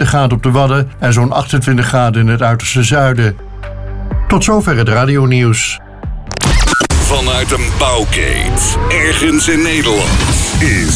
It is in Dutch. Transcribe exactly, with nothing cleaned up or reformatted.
vijfentwintig graden op de Wadden en zo'n achtentwintig graden in het uiterste zuiden. Tot zover het radionieuws. Vanuit een bouwkeet, ergens in Nederland, is